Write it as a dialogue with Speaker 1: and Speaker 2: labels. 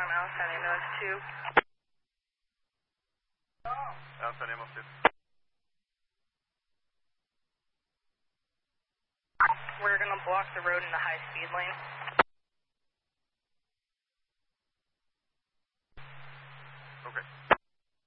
Speaker 1: Farm, Allentown ambulance 2.
Speaker 2: Allentown ambulance 2.
Speaker 1: We're going to block the road in the high speed lane.